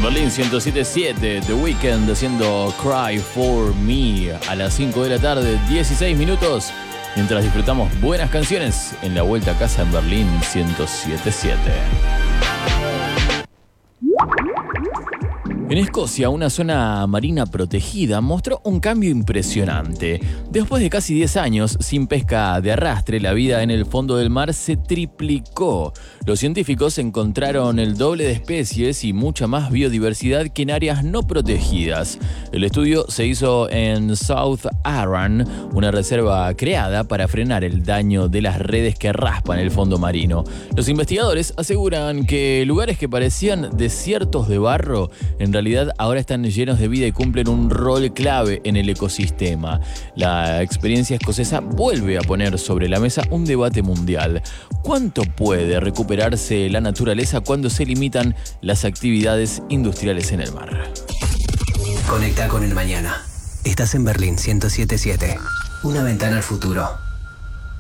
Berlín 107.7, The Weeknd haciendo Cry For Me a las 5 de la tarde, 16 minutos, mientras disfrutamos buenas canciones en la vuelta a casa en Berlín 107.7. En Escocia, una zona marina protegida mostró un cambio impresionante. Después de casi 10 años sin pesca de arrastre, la vida en el fondo del mar se triplicó. Los científicos encontraron el doble de especies y mucha más biodiversidad que en áreas no protegidas. El estudio se hizo en South Arran, una reserva creada para frenar el daño de las redes que raspan el fondo marino. Los investigadores aseguran que lugares que parecían desiertos de barro en realidad ahora están llenos de vida y cumplen un rol clave en el ecosistema. La experiencia escocesa vuelve a poner sobre la mesa un debate mundial. ¿Cuánto puede recuperarse la naturaleza cuando se limitan las actividades industriales en el mar? Conecta con el mañana. Estás en Berlín 107.7. Una ventana al futuro.